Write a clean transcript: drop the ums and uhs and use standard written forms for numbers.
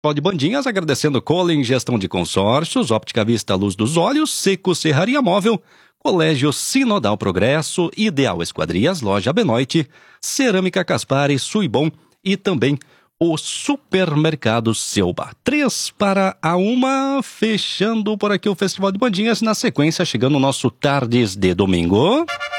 Festival de Bandinhas, agradecendo Colin Gestão de Consórcios, Óptica Vista Luz dos Olhos, Seco Serraria Móvel, Colégio Sinodal Progresso, Ideal Esquadrias, Loja Benoite, Cerâmica Caspari, Suibom e também o Supermercado Selba. 1:03, fechando por aqui o Festival de Bandinhas. Na sequência, chegando o nosso Tardes de Domingo.